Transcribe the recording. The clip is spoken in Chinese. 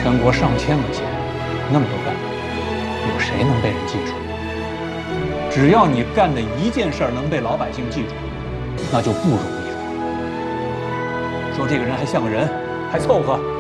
全国上千个县，那么多干部，有谁能被人记住？只要你干的一件事儿能被老百姓记住，那就不容易了。说这个人还像个人，还凑合。